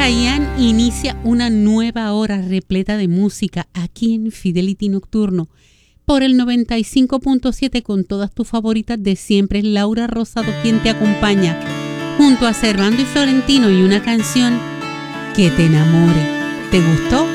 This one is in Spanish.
Chayanne inicia una nueva hora repleta de música aquí en Fidelity Nocturno por el 95.7 con todas tus favoritas de siempre. Laura Rosado quien te acompaña junto a Servando y Florentino y una canción que te enamore. ¿Te gustó?